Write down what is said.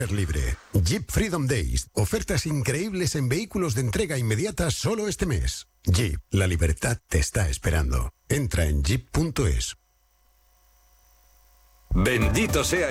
Libre. Jeep Freedom Days. Ofertas increíbles en vehículos de entrega inmediata solo este mes. Jeep, la libertad te está esperando. Entra en jeep.es. Bendito sea